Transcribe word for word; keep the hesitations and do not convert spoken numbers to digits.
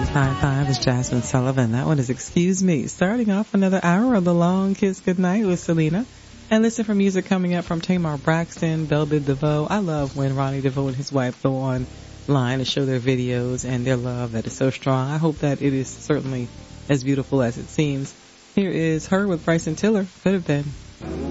High Five is Jasmine Sullivan. That one is Excuse Me. Starting off another hour of the Long Kiss Goodnight with Selena. And listen for music coming up from Tamar Braxton, Belle Biv DeVoe. I love when Ronnie DeVoe and his wife go online and show their videos and their love that is so strong. I hope that it is certainly as beautiful as it seems. Here is her with Bryson Tiller. Could have been.